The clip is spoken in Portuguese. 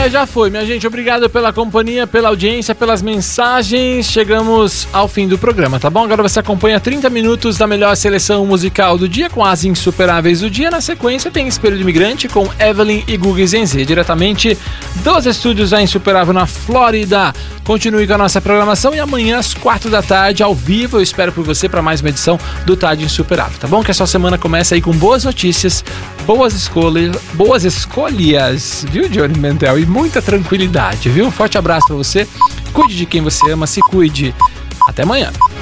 Já foi, minha gente. Obrigado pela companhia, pela audiência, pelas mensagens. Chegamos ao fim do programa, tá bom? Agora você acompanha 30 minutos da melhor seleção musical do dia com as insuperáveis do dia. Na sequência tem Espelho do Imigrante com Evelyn e Gugu Zenzê, diretamente dos estúdios da Insuperável na Flórida. Continue com a nossa programação e amanhã às 4 da tarde, ao vivo, eu espero por você para mais uma edição do Tarde Insuperável, tá bom? Que a sua semana comece aí com boas notícias, boas escolhas, viu, Johnny Mentel? E muita tranquilidade, viu? Um forte abraço para você, cuide de quem você ama, se cuide. Até amanhã.